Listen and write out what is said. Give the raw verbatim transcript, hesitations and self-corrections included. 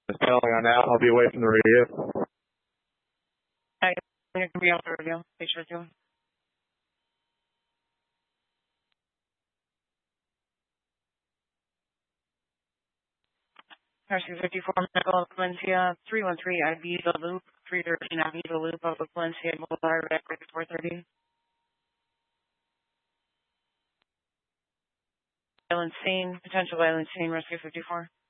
Just telling on that. I'll be away from the radio. Hi, you're going to be off the radio. Page fifty-one. Rescue fifty-four, Medical Valencia, three one three, Ibiza Loop, three thirteen Ibiza Loop, Public Valencia, Boulevard, Record four thirty. Violent scene, potential violent scene, Rescue fifty-four.